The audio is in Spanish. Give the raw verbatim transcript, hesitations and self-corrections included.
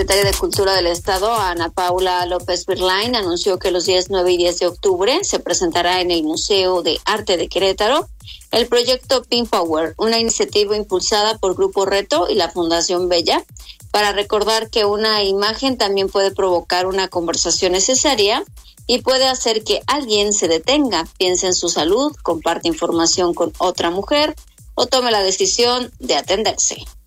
Secretaria de Cultura del Estado, Ana Paula López Virlain, anunció que los días nueve y diez de octubre se presentará en el Museo de Arte de Querétaro el proyecto Pink Power, una iniciativa impulsada por Grupo Reto y la Fundación Bella, para recordar que una imagen también puede provocar una conversación necesaria y puede hacer que alguien se detenga, piense en su salud, comparte información con otra mujer o tome la decisión de atenderse.